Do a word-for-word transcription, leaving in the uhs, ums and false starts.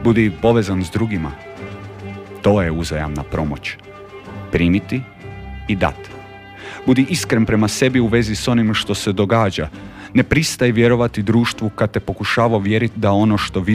Budi povezan s drugima. To je uzajamna pomoć. Primiti i dati. Budi iskren prema sebi u vezi s onim što se događa. Ne pristaj vjerovati društvu kad te pokušava uvjeriti da ono što